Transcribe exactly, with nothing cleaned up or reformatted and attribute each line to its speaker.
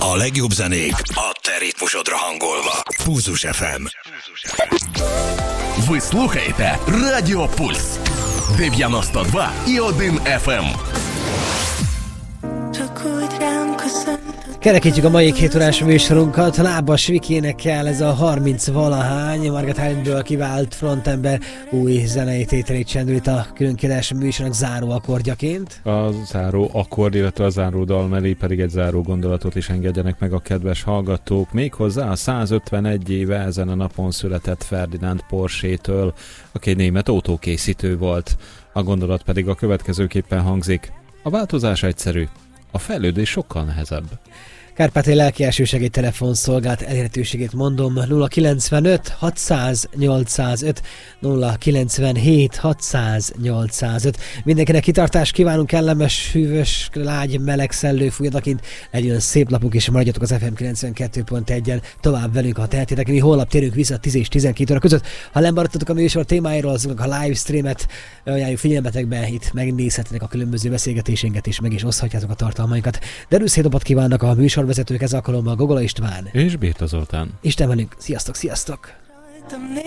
Speaker 1: A legjobb zenék a te ritmusodra hangolva. Pulzus еф ем.
Speaker 2: Ви слухаєте Радіо Пульс дев'яносто два і один еф ем.
Speaker 3: Kerekítjük a mai két órás műsorunkat. Lábas Vikinek kell ez a harminc valahány. Margaret Heinből kivált frontember új zenei tételét csendült a különkiadás műsornak záró akkordjaként.
Speaker 4: A záró akkord, illetve a záró dal mellé pedig egy záró gondolatot is engedjenek meg a kedves hallgatók. Méghozzá a százötvenegy éve ezen a napon született Ferdinand Porsche-től, aki egy német autókészítő volt. A gondolat pedig a következőképpen hangzik. A változás egyszerű, a fejlődés sokkal nehezebb.
Speaker 3: Kárpáti lelki elsősegély telefonszolgálat elérhetőségét mondom: nulla kilencvenöt hatszáz nyolcszázöt, nulla kilencvenhét hatszáz nyolcszázöt. Mindenkinek kitartást kívánunk, kellemes, hűvös, lágy, meleg szellő fújadakint. Legyen szép napunk, és maradjatok az ef em kilencvenkettő pont egyen tovább velünk, ha tehetitek. Mi holnap térünk vissza tíz és tizenkét óra között. Ha nem maradtatok a műsor témáiról, azok a livestreamet ajánljuk figyelmetekbe. Itt megnézhetitek a különböző beszélgetéseinket, és meg is oszthatjátok a tartalmainkat. De erős szép napot kívánnak a műsor vezetők, ez alkalommal Gogola István
Speaker 4: és Birta Zoltán.
Speaker 3: Isten velünk, sziasztok, sziasztok!